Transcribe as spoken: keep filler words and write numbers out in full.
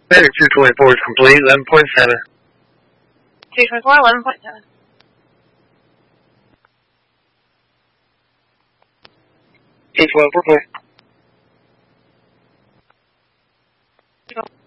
Better two twenty-four is complete, eleven point seven. two twenty-four, eleven point seven. two twelve, we're clear.